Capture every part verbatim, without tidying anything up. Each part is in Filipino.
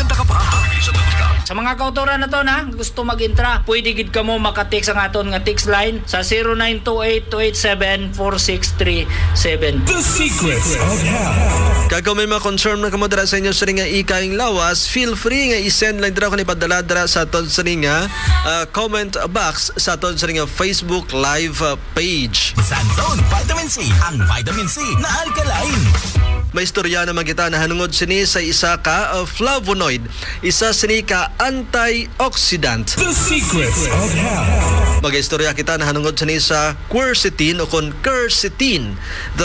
Maganda ka pa. Bisan na ka. Sa mga kautoran na to na gusto mag-intra, pwede gid ka mo maka-text ang aton nga text line sa zero nine two eight two eight seven four six three seven. The Secrets of Health. Kag kung may mga concern na kamo dira sa inyo sa ring nga ikaing lawas, feel free nga i-send lang dira ko ni padala dira sa aton sa ring nga uh, comment box sa aton sa ring nga Facebook live uh, page. Sanzone Vitamin C, ang vitamin C na alkaline. May istorya naman kita na hanungod sini sa isa ka uh, flavonoid, isa sini ka antioxidant. The Secrets of Health. Mag-istorya kita na hanungod sini sa quercetin o kon quercetin, the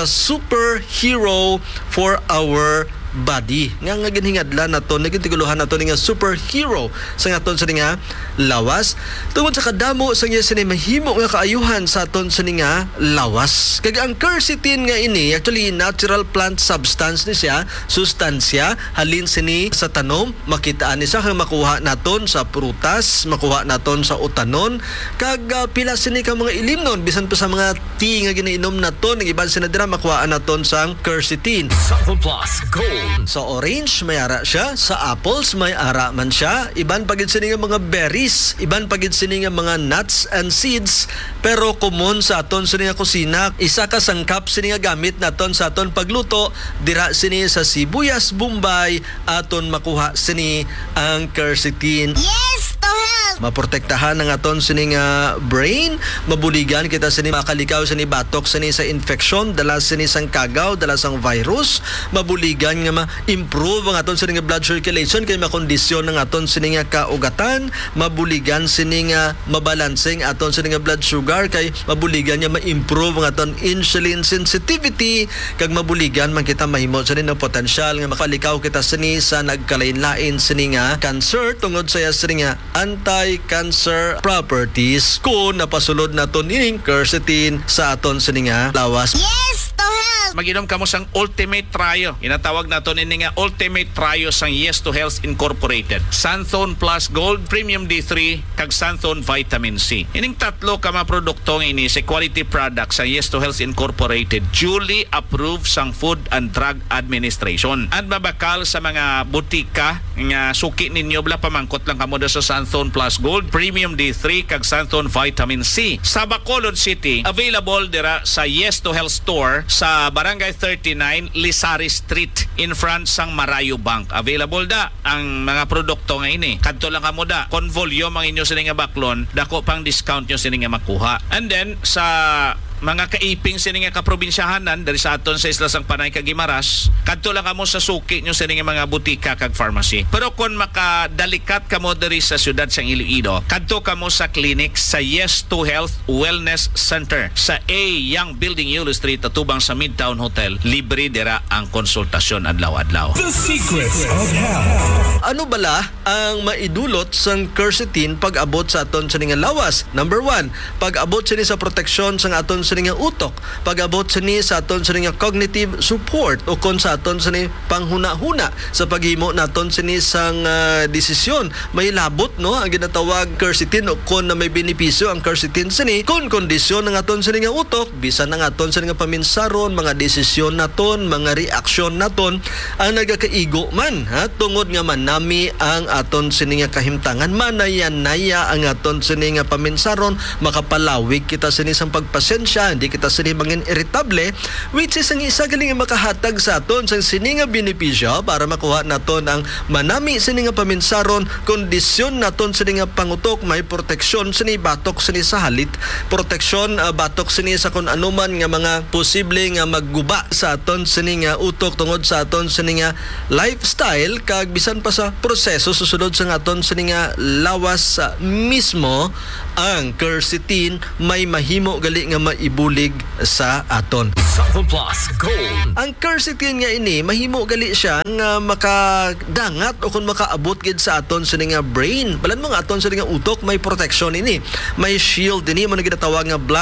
superhero for our body. Nga nga ginhingadla na to, nagintiguluhan na to nga superhero sa nga ton sa nga lawas. Tungod sa kadamo sa nga sini mahimo nga kaayuhan sa ton sa nga lawas. Kag ang quercetin nga ini, actually natural plant substance ni siya, sustansya, halin sini sa tanom, makitaan ni siya kang makuha naton sa prutas, makuha naton sa utanon, kag uh, pila sini ka mga ilimnon, bisan pa sa mga tea nga ginainom naton, ng iban sina dira makuha naton sang quercetin. Sulfur Plus Gold. Sa orange, may ara siya. Sa apples, may ara man siya. Iban pagid sini nga mga berries. Iban pagid sini nga mga nuts and seeds. Pero common sa aton sini nga kusina, isa ka sangkap sini nga gamit naton sa aton pagluto. Dira sini sa sibuyas bombay, aton makuha sini ang quercetin. Yes, to help! Maprotektahan ang aton sini nga brain, mabuligan kita sini makalikaw sini batok sini sa infection, dala sini sang kagaw, dala sang virus, mabuligan nga ma-improve ang aton sini nga blood circulation kay makondisyon ng aton sini nga kaugatan, mabuligan sini nga mabalanseng aton sini nga blood sugar kay mabuligan nga ma-improve ang aton insulin sensitivity, kag mabuligan man kita mahimo sini nga potensyal nga makalikaw kita sini sa nagkalain-lain sini nga cancer tungod sa sini nga anti-cancer properties kung napasulod naton ining quercetin sa aton sini nga lawas. Yes, to help! Mag-inom ka mo sang Ultimate Trio. Inatawag nato ini nga Ultimate Trio sang Yes to Health Incorporated. Santhone Plus Gold, Premium D three, kag Santhone Vitamin C. Ining tatlo ka mga produktong ini sa quality product sang Yes to Health Incorporated, duly approved sang Food and Drug Administration. At mabakal sa mga butika nga suki ninyo bla pamangkot lang kamo sa Santhone Plus Gold, Premium D three, kag Santhone Vitamin C. Sa Bacolod City, available dira sa Yes to Health Store sa Barangay thirty-nine, Lisari Street, in front sang Marayo Bank. Available da ang mga produkto nga ini. Kadto lang kamo da, kon volume ang inyo sini nga baklon, dako pang discount nyo sini nga makuha. And then sa mga kaiping sini nga kaprobinsyahanan dari sa aton sa isla sang Panay kag Guimaras, kadto lang kamo sa suki nyo sini nga mga butika kag pharmacy. Pero kon makadalikat kamo diri sa syudad sang Iloilo, kadto kamo sa clinic sa Yes to Health Wellness Center sa A Young Building Yulo Street atubang sa Midtown Hotel. Libre dira ang konsultasyon adlaw-adlaw. The Secrets of Health. Ano bala ang maidulot sang quercetin pag abot sa aton sa nga lawas? Number one, pag abot sini sa proteksyon sang aton sa nga utok, pag abot sini sa aton sa nga cognitive support o kon sa aton sa panghuna-huna sa paghimo naton sini sang uh, desisyon. May labot no ang ginatawag quercetin o kon na may benepisyo ang quercetin sini kon kondisyon ng aton sa nga utok, bisan ng aton sa nga paminsaron, mga desisyon naton, mga reaksyon naton ang nagakaigo man ha tungod nga manami ang aton sini nga kahimtangan, manaya-naya ang aton sini nga paminsaron, makapalawig kita sini sang pagpasensya, hindi kita sini mangin irritable, which is ang isa galing nga makahatag sa aton sang sini nga benepisyo para makuha naton ang manami sini nga paminsaron, kondisyon naton sini nga pangutok, may proteksyon sini batok sini sa halit, proteksyon uh, batok sini sa kun anuman nga mga posible nga magguba sa aton sini nga utok tungod sa aton sini nga lifestyle, kag bisan pa sa proseso susunod sa aton sini nga lawas uh, mismo ang quercetin may mahimo gali nga maibulig sa aton. Sulfur Plus Gold. Ang quercetin nga ini mahimo gali siya nga makadangat o kung makaabot gid sa aton sini nga brain. Balan mo nga aton sini nga utok may protection ini. May shield ini mo na ginatawag nga blood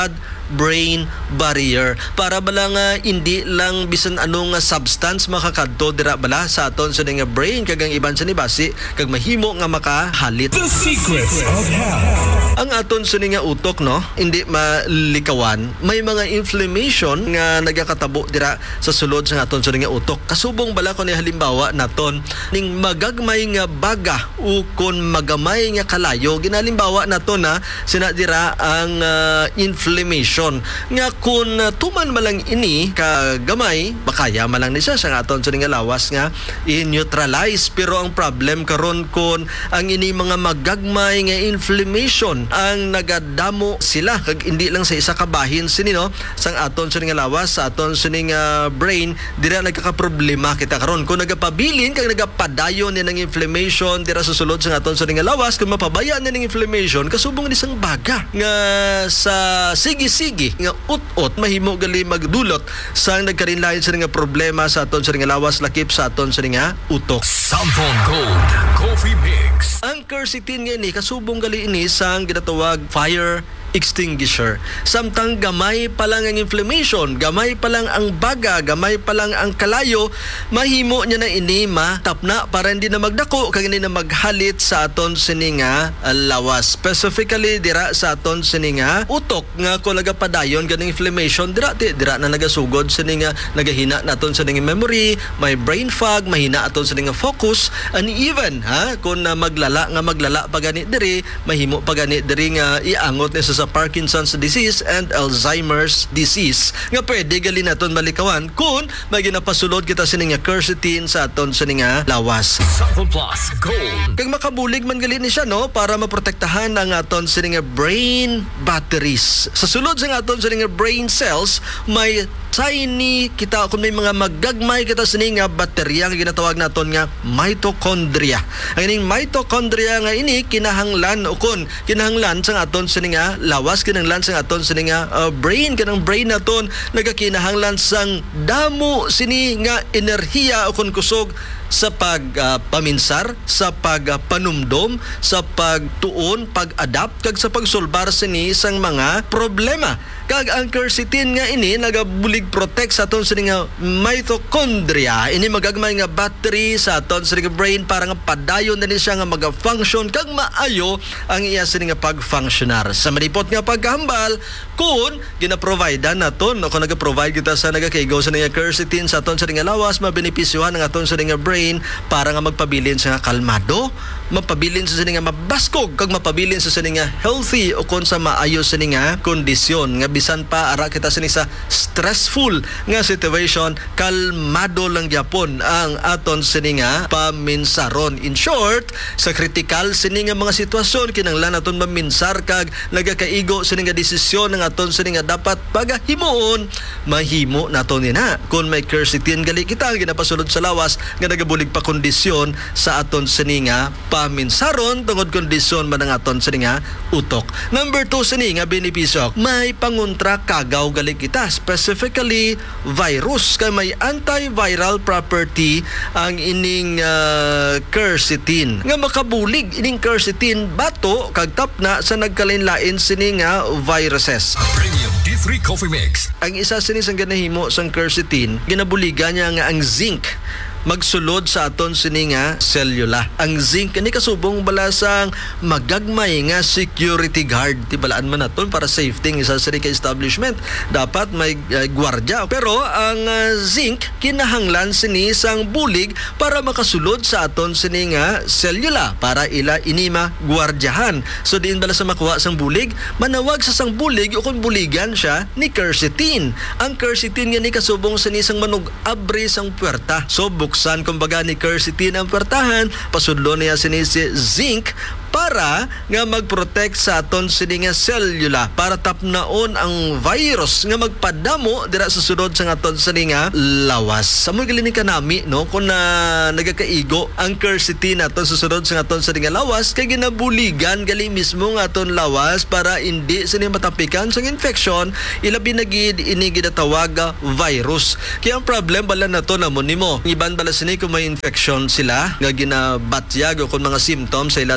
blood-brain barrier para bala nga hindi lang bisan ano nga substance makakadto dira bala sa aton sa nga brain kagang iban sa nibasi kag mahimo nga makahalit. The secrets of health. Ang aton sa nga utok no, hindi malikawan, may mga inflammation nga nagakatabo dira sa sulod sa aton sa nga utok. Kasubong bala ko ni halimbawa naton ning magagmay nga baga o kon magamay nga kalayo ginalimbawa naton na sina dira ang uh, inflammation nga kun uh, tuman malang ini ka gamay bakaya malang ni siya sa aton sa nga lawas nga i-neutralize pero ang problem karon kon ang ini mga magagmay nga inflammation ang nagadamo sila kag hindi lang sa isa ka bahin sini no sang aton sa nga lawas sa aton sa nga brain dira nagkakaproblema kita karon kung nagapabilin kag nagapadayon ni ng inflammation dira sa sulod sa aton sa nga lawas kung mapabaya ni ng inflammation kasubong ni sang baga nga sa sige-sige nga ut-ut mahimo gali magdulot sang nagkarinlain sa nga problema sa aton sa nga lawas lakip sa aton sa nga utok. Samsung Gold Coffee Mix. Ang quercetin nga ini kasubong gali ini sang ginatawag fire extinguisher. Samtang gamay pa lang ang inflammation, gamay pa lang ang baga, gamay pa lang ang kalayo, mahimo niya na ini matapna para hindi na magdako kag hindi na maghalit sa aton sini nga lawas. Specifically dira sa aton sini nga utok nga kung nagapadayon ganing inflammation dira ti dira na nagasugod sini nga nagahina naton sini nga memory, may brain fog, mahina aton sini nga focus, and even ha kung na maglala nga maglala pa gani diri, mahimo pa gani diri nga iangot ni sa Parkinson's disease and Alzheimer's disease nga pwede gali naton malikawan kung may ginapasulod kita sini nga quercetin sa aton sini nga lawas. Samsung Plus Gold. Kag makabulig man gali ni siya no para maprotektahan ang aton sini nga brain batteries. Sa sulod sa aton sini nga brain cells may tiny kita kung may mga magagmay kita sini nga baterya nga ginatawag naton nga mitochondria. Ang ining mitochondria nga ini kinahanglan o kun kinahanglan sa aton sini nga lawas kinahanglan sa aton sini nga uh, brain kanang brain naton nagakinahanglan sang damo sini nga enerhiya o kun kusog sa pagpaminsar, uh, sa pagpanumdom, uh, sa pagtuon, pag-adapt kag sa pagsolbar sini sang mga problema. Kag ang quercetin nga ini nagabulig protect sa aton sini nga mitochondria. Ini magagmay nga battery sa aton sini nga brain para nga padayon na ni siya nga maga-function kag maayo ang iya sini nga pag-functionar. Sa malipot nga pagkahambal kun gina-provide naton o kung naga-provide kita sa nagakaigo sa nga quercetin sa aton sini nga lawas mabenepisyohan ang aton sini nga brain para nga magpabilin sa nga kalmado, mapabilin sa sini nga mabaskog kag mapabilin sa sini nga healthy o kun sa maayo sini nga kondisyon nga bisan pa ara kita sini sa stressful nga situation kalmado lang gyapon ang aton sini nga paminsaron. In short, sa critical sini nga mga sitwasyon kinahanglan naton maminsar kag nagakaigo sini nga desisyon ng aton sini nga dapat pagahimuon mahimo naton nina kun may quercetin gali kita ginapasulod sa lawas nga nagabulig pa kondisyon sa aton sini nga paminsaron tungod kondisyon man ang aton sini nga utok. Number two sini nga benepisyo may pangontra kagaw gali kita, specifically virus kay may antiviral property ang ining uh, quercetin nga makabulig ining quercetin bato kag tapna sa nagkalain-lain sini nga viruses. Premium D three Coffee Mix. Ang isa sini sang ganahimo sang quercetin ginabuligan niya nga ang zinc magsulod sa aton sini nga selula. Ang zinc ni kasubong bala sang magagmay nga security guard. Ti balaan man naton para safety ng isa sini ka establishment. Dapat may uh, gwardiya. Pero ang uh, zinc kinahanglan sini sang bulig para makasulod sa aton sini nga selula para ila inima gwardyahan. So diin bala sa makuha sang bulig, manawag sa sang bulig o kung buligan siya ni quercetin. Ang quercetin nga ni kasubong sini sang manug abri sang puwerta. So buksan kumbaga ni quercetin ang puwertahan, pasudlo niya sini si zinc para nga mag-protect sa aton sini nga selula para tapnaon ang virus nga magpadamo dira sa sunod sa aton sini nga lawas. Sa mga gali ni kanami no kun na nagakaigo ang quercetin aton sa sunod sa aton sini nga lawas kay ginabuligan gali mismo nga aton lawas para hindi sini matapikan sa infection ilabi na gid ini ginatawag virus. Kaya ang problem bala nato namon nimo iban bala sini kung may infection sila nga ginabatyag o kung mga symptoms sa ila sini nga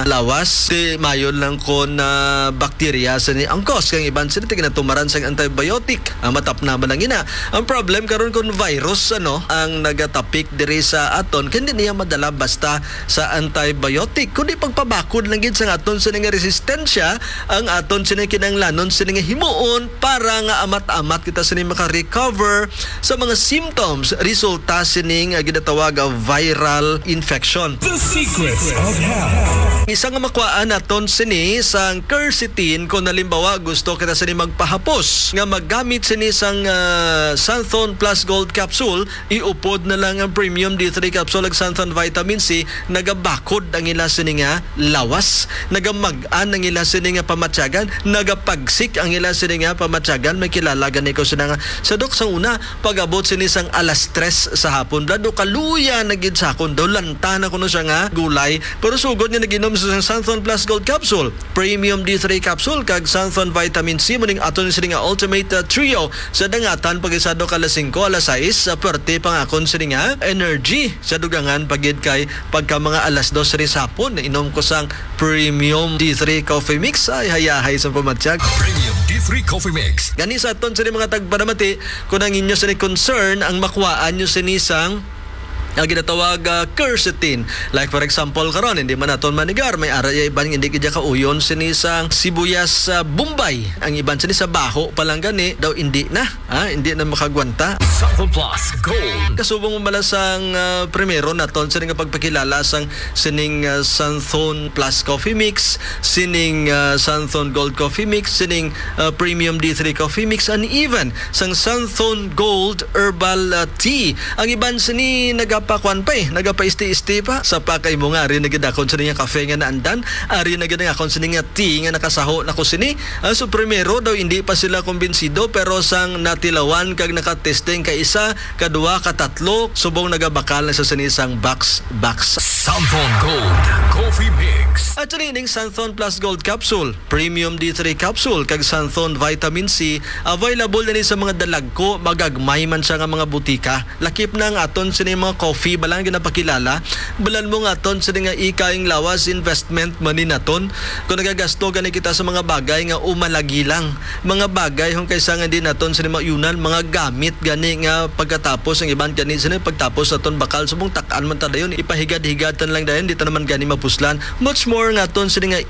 lawas ti mayon lang ko na bakterya sa ni angkos kang iban sila ti ginatumaran sa antibiotic ang matap na lang ina. Ang problem karon kun virus ano ang nagatapik diri sa aton kundi niya madala basta sa antibiotic kundi pagpabakod lang gid sa aton sa nga resistensya ang aton sini kinanglanon sini nga himuon para nga amat-amat kita sini maka-recover sa mga symptoms resulta sini nga ginatawag nga viral infection. The secrets of health. Isa nga makuhaan naton sini sang quercetin kung nalimbawa gusto kita sini magpahapos nga maggamit sini sang uh, Santhon Plus Gold Capsule iupod na lang ang Premium D three Capsule ag Santhon Vitamin C nagabakod ang ila sini nga lawas nagamag-an ang ila sini nga pamatyagan nagapagsik ang ila sini nga pamatyagan may kilala gani ko sina nga sa dok sang una pag-abot sini sang alas tres sa hapon dado kaluya na gid sa akon daw lanta na kuno siya nga gulay pero sugod nga naginom sa Santhon Plus Gold Capsule Premium D three Capsule kag Santhon Vitamin C muning aton sini nga Ultimate uh, Trio sa dangatan pagisado alas singko alas sais sa perti pangakon sini nga energy sa dugangan pagid kay pagka mga alas dos ri sa hapon inom ko sang Premium D three Coffee Mix ay hayahay sa pamatsyag. Premium D three Coffee Mix. Gani sa aton sini mga tagpanamati kung ang inyo sini concern ang makuhaan nyo sini sang ang ginatawag uh, quercetin. Like for example karon hindi man naton manigar may ara iban hindi kidya kauyon sini sa sibuyas sa uh, Bombay. Ang iban sini sa baho pa lang gani daw hindi na ha hindi na makagwanta. Santhon Plus Gold. Kasubong mo mala sang uh, primero naton sini nga pagpakilala sang sining uh, Santhon Plus Coffee Mix, sining uh, Santhon Gold Coffee Mix, sining uh, Premium D three Coffee Mix and even sang Santhon Gold Herbal uh, Tea. Ang iban sini naga pakwan pa eh, nagapaisti-isti pa sa pakay mo nga, ari nagidakon sa niya kafe nga naandan, ari nagidakon sa niya tea nga nakasaho na ko sini. Uh, so primero daw hindi pa sila kumbinsido pero sang natilawan kag nakatesting ka isa, kadua, katatlo, subong nagabakal na sa sinisang box box. Santhon Gold Coffee Mix. At ning Santhon Plus Gold Capsule, Premium D three Capsule, kag Santhon Vitamin C, available na ni sa mga dalagko, magagmay man siya nga mga butika. Lakip na ang aton sa mga coffee, balang ginapakilala, balan mo nga aton sa nga ikaing lawas, investment money naton. Kung nagagasto gani kita sa mga bagay nga umalagi lang. Mga bagay kung kaysa nga din naton sa mga yunan, mga gamit gani nga pagkatapos, ang iban gani sa pagtapos naton bakal, subong takaan man tada yun, ipahigad-higatan lang dayon, dito naman gani mapuslan. Much more nga aton sa nga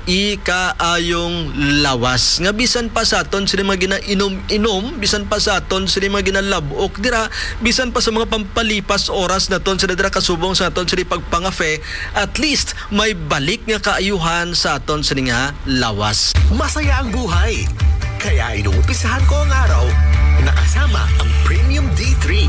ikaayong lawas. Nga bisan pa sa aton sa mga ginainom-inom, bisan pa sa aton sa mga ginalabok, dira, bisan pa sa mga pampalipas oras naton sa dira kasubong sa aton sa pagpangafe, at least may balik nga kaayuhan sa aton sa nga lawas. Masaya ang buhay. Kaya inuumpisahan ko ang araw nakasama ang Premium D three.